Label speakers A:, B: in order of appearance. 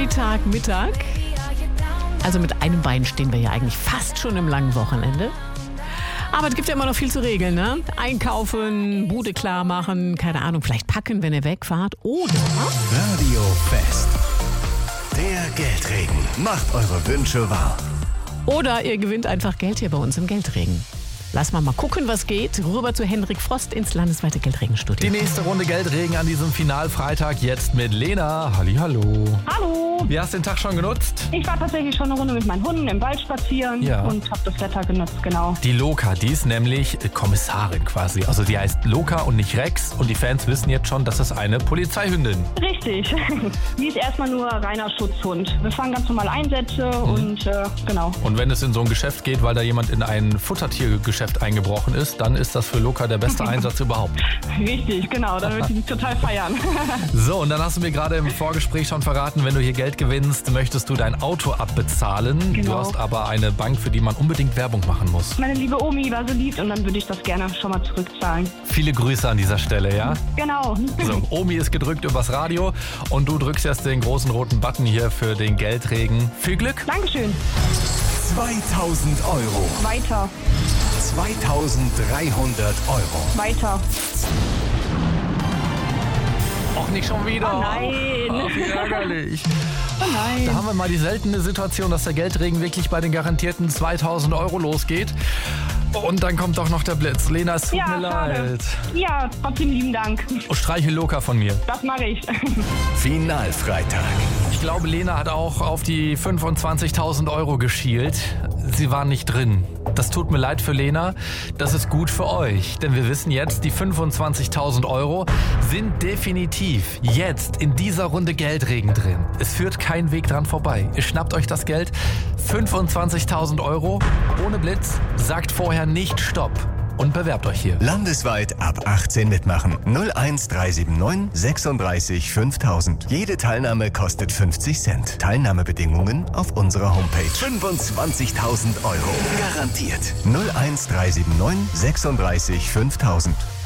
A: Freitagmittag. Also mit einem Bein stehen wir ja eigentlich fast schon im langen Wochenende. Aber es gibt ja immer noch viel zu regeln, ne? Einkaufen, Bude klar machen, keine Ahnung, vielleicht packen, wenn ihr wegfahrt. Oder
B: Radio Fest. Der Geldregen macht eure Wünsche wahr.
A: Oder ihr gewinnt einfach Geld hier bei uns im Geldregen. Lass mal gucken, was geht. Rüber zu Henrik Frost ins landesweite Geldregenstudio.
C: Die nächste Runde Geldregen an diesem Finalfreitag jetzt mit Lena. Hallihallo.
D: Hallo.
C: Wie hast du den Tag schon genutzt?
D: Ich war tatsächlich schon eine Runde mit meinen Hunden im Wald spazieren und habe das Wetter genutzt, genau.
C: Die Loka, die ist nämlich Kommissarin quasi. Also die heißt Loka und nicht Rex. Und die Fans wissen jetzt schon, das ist eine Polizeihündin.
D: Richtig. Die ist erstmal nur reiner Schutzhund. Wir fahren ganz normal Einsätze und genau.
C: Und wenn es in so ein Geschäft geht, weil da jemand in ein Futtertiergeschäft eingebrochen ist, dann ist das für Loka der beste Einsatz überhaupt.
D: Richtig, genau. Dann wird sie total feiern.
C: So, und dann hast du mir gerade im Vorgespräch schon verraten, wenn du hier Geld gewinnst, möchtest du dein Auto abbezahlen.
D: Genau.
C: Du hast aber eine Bank, für die man unbedingt Werbung machen muss.
D: Meine liebe Omi war so lieb und dann würde ich das gerne schon mal zurückzahlen.
C: Viele Grüße an dieser Stelle, ja?
D: Genau.
C: So, Omi ist gedrückt übers Radio und du drückst jetzt den großen roten Button hier für den Geldregen. Viel Glück!
D: Dankeschön.
B: 2000 Euro.
D: Weiter.
B: 2300 Euro.
D: Weiter.
C: Och, nicht schon wieder.
D: Oh nein.
C: Ach, wie ärgerlich.
D: Oh nein.
C: Da haben wir mal die seltene Situation, dass der Geldregen wirklich bei den garantierten 2000 Euro losgeht. Und dann kommt doch noch der Blitz. Lena, es tut mir
D: schade.
C: leid.
D: Ja, trotzdem lieben Dank.
C: Oh, streiche Loka von mir.
D: Das mache ich.
B: Finalfreitag.
C: Ich glaube, Lena hat auch auf die 25.000 Euro geschielt. Sie war nicht drin. Das tut mir leid für Lena. Das ist gut für euch. Denn wir wissen jetzt, die 25.000 Euro sind definitiv jetzt in dieser Runde Geldregen drin. Es führt kein Weg dran vorbei. Ihr schnappt euch das Geld. 25.000 Euro ohne Blitz. Sagt vorher nicht Stopp. Und bewerbt euch hier.
B: Landesweit ab 18 mitmachen. 01379 36 5000. Jede Teilnahme kostet 50 Cent. Teilnahmebedingungen auf unserer Homepage. 25.000 Euro. Garantiert. 01379 36 5000.